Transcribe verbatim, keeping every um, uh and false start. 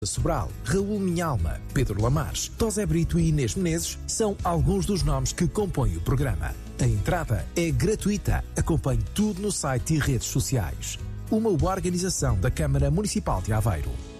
Sobral, Raul Minhalma, Pedro Lamares, Tosé Brito e Inês Menezes são alguns dos nomes que compõem o programa. A entrada é gratuita. Acompanhe tudo no site e redes sociais. Uma organização da Câmara Municipal de Aveiro.